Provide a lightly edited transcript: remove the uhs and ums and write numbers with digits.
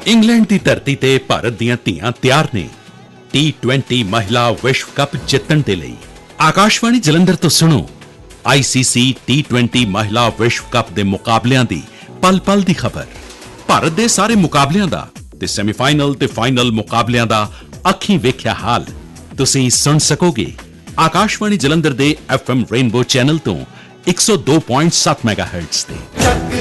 England ਦੀ ਧਰਤੀ ਤੇ ਭਾਰਤ ਦੀਆਂ ਧੀਆਂ ਤਿਆਰ ਨੇ T20 ਮਹਿਲਾ ਵਿਸ਼ਵ ਕੱਪ ਜਿੱਤਣ ਦੇ ਲਈ। ਆਕਾਸ਼ਵਾਣੀ ਜਲੰਧਰ ਤੋਂ ਸੁਣੋ ICC T20 ਮਹਿਲਾ ਵਿਸ਼ਵ ਕੱਪ ਦੇ ਮੁਕਾਬਲਿਆਂ ਦੀ ਪਲ-ਪਲ ਦੀ ਖਬਰ। ਭਾਰਤ ਦੇ ਸਾਰੇ ਮੁਕਾਬਲਿਆਂ ਦਾ ਤੇ ਸੈਮੀਫਾਈਨਲ ਤੇ ਫਾਈਨਲ ਮੁਕਾਬਲਿਆਂ ਦਾ ਅੱਖੀਂ ਵੇਖਿਆ ਹਾਲ ਤੁਸੀਂ ਸੁਣ ਸਕੋਗੇ ਆਕਾਸ਼ਵਾਣੀ ਜਲੰਧਰ ਦੇ FM ਰੇਨਬੋ ਚੈਨਲ ਤੋਂ 102.7 ਮੈਗਾਹਰਟਜ਼ ਤੇ।